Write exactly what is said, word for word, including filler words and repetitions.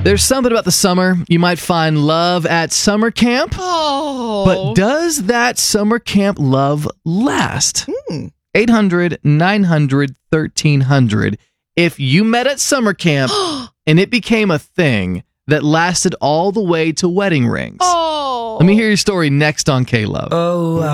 There's something about the summer. You might find love at summer camp. Oh. But does that summer camp love last? Hmm. eight hundred, nine hundred, thirteen hundred. If you met at summer camp and it became a thing that lasted all the way to wedding rings. Oh. Let me hear your story next on K-Love. Oh,